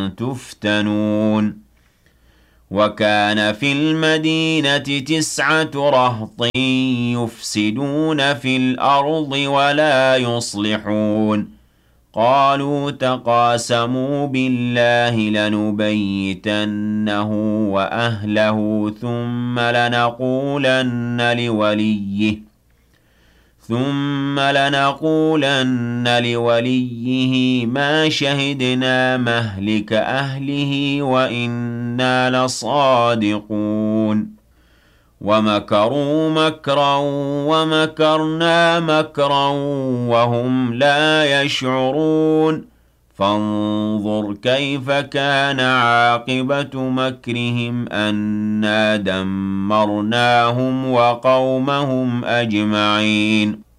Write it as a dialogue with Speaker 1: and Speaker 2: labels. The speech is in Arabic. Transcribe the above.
Speaker 1: تفتنون وكان في المدينة 9 رهط يفسدون في الأرض ولا يصلحون قالوا تقاسموا بالله لنبيتنه وأهله ثم لنقولن لوليه ما شهدنا مهلك أهله وإنا لصادقون ومكروا مكرا ومكرنا مكرا وهم لا يشعرون فانظر كيف كان عاقبة مكرهم أنا دمرناهم وقومهم أجمعين